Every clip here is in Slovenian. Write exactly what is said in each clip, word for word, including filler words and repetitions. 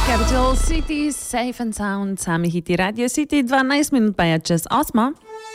Capital City, Safe and Sound, sami hiti Radio City, dvanajst minut pa je čez osmo.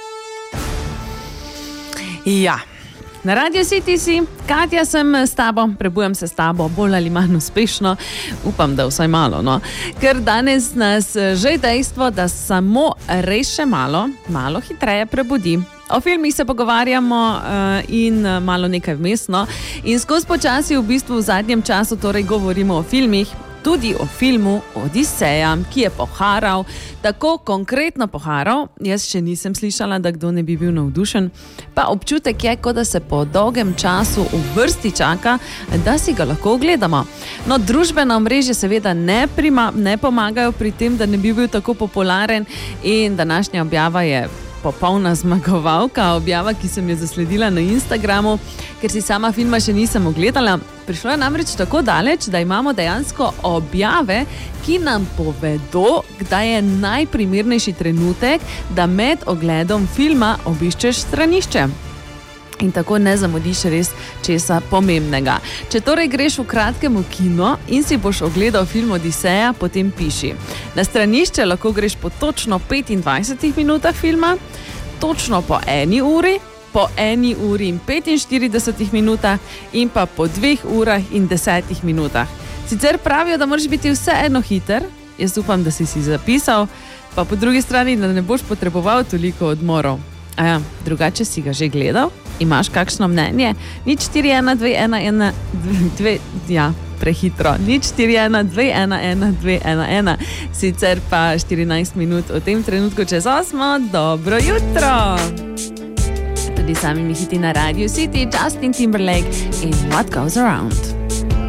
Ja, na Radio City si, Katja sem s tabo, prebujam se s tabo, bolj ali manj uspešno, upam, da vsaj malo, no. Ker danes nas že dejstvo, da samo res še malo, malo hitreje prebudi. O filmih se pogovarjamo uh, in malo nekaj vmes, no. In skozi počasi v bistvu v zadnjem času torej govorimo o filmih, tudi o filmu Odiseja, ki je poharal, tako konkretno poharal, jaz še nisem slišala, da kdo ne bi bil navdušen, pa občutek je, kot da se po dolgem času v vrsti čaka, da si ga lahko ogledamo. No, družbena omrežja seveda ne, prima, ne pomagajo pri tem, da ne bi bil tako popularen in današnja objava je popolna zmagovalka, objava, ki sem jo zasledila na Instagramu, ker si sama filma še nisem ogledala. Prišlo je namreč tako daleč, da imamo dejansko objave, ki nam povedo, kdaj je najprimernejši trenutek, da med ogledom filma obiščeš stranišče. In tako ne zamudiš res česa pomembnega. Če torej greš v kratkem v kino in si boš ogledal film Odiseja, potem piši. Na stranišče lahko greš po točno petindvajsetih minutah filma, točno po eni uri, po eni uri in petinštiridesetih minutah in pa po dveh urah in desetih minutah. Sicer pravijo, da moraš biti vseeno hiter, jaz upam, da si si zapisal, pa po drugi strani, da ne boš potreboval toliko odmorov. Aja, drugače si ga že gledal? Imaš kakšno mnenje? Nič štiri ena dve ena ena dve, ja, prehitro. Nič štiri ena dve ena ena dve ena ena. Sicer pa štirinajst minut v tem trenutku čez osmo. Dobro jutro! Tudi sami mi hiti na Radio City, Justin Timberlake in What Goes Around.